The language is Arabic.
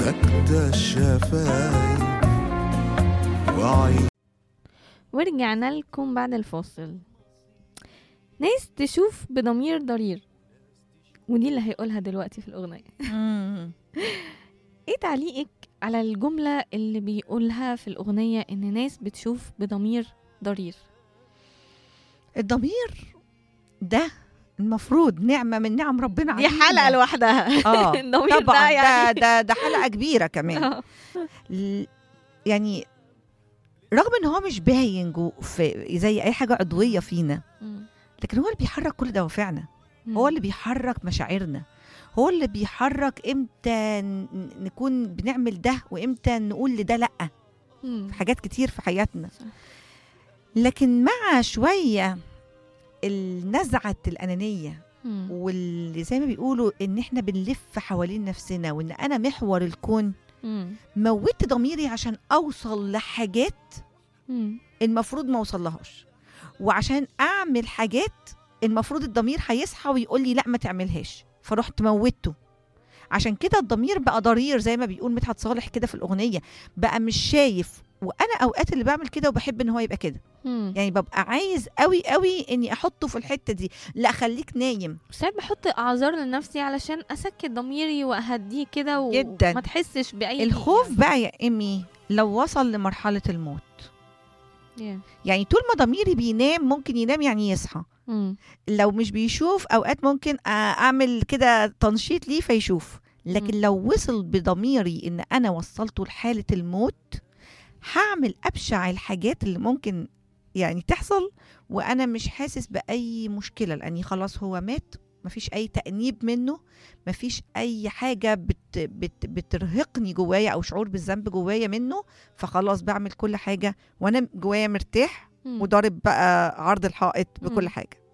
سكتة الشفايف وعين. ورجعنا لكم بعد الفاصل. ناس تشوف بضمير ضرير، ودي اللي هيقولها دلوقتي في الأغنية. ايه تعليقك على الجملة اللي بيقولها في الأغنية إن ناس بتشوف بضمير ضرير؟ الضمير ده المفروض نعمة من نعم ربنا دي علينا. حلقة لوحدها. الضمير طبعا ده يعني ده حلقة كبيرة كمان. يعني رغم ان هو مش باين في زي اي حاجة عضوية فينا، لكن هو اللي بيحرك كل دوافعنا، هو اللي بيحرك مشاعرنا، هو اللي بيحرك امتى نكون بنعمل ده وامتى نقول لده لأ في حاجات كتير في حياتنا. لكن مع شوية النزعة الأنانية واللي زي ما بيقولوا ان احنا بنلف حوالين نفسنا وان انا محور الكون، موت ضميري عشان اوصل لحاجات المفروض ما اوصلهاش، وعشان اعمل حاجات المفروض الضمير هيصحى ويقول لي لا ما تعملهاش، فرحت موته. عشان كده الضمير بقى ضرير زي ما بيقول مدحت صالح كده في الأغنية، بقى مش شايف. وانا اوقات اللي بعمل كده وبحب ان هو يبقى كده، يعني ببقى عايز قوي قوي اني احطه في الحتة دي، لا خليك نايم. ساعات بحط اعذار لنفسي علشان اسكت ضميري واهديه كده جدا. وما تحسش باي الخوف بقى يا امي لو وصل لمرحلة الموت، يعني طول ما ضميري بينام ممكن ينام يعني يصحى. لو مش بيشوف اوقات ممكن اعمل كده تنشيط ليه فيشوف، لكن لو وصل بضميري ان انا وصلته لحالة الموت، هعمل ابشع الحاجات اللي ممكن يعني تحصل وانا مش حاسس باي مشكلة، لاني خلاص هو مات، مفيش اي تأنيب منه، مفيش اي حاجة بترهقني جوايا او شعور بالذنب جوايا منه، فخلاص بعمل كل حاجة وانا جوايا مرتاح وضارب بقى عرض الحائط بكل حاجة.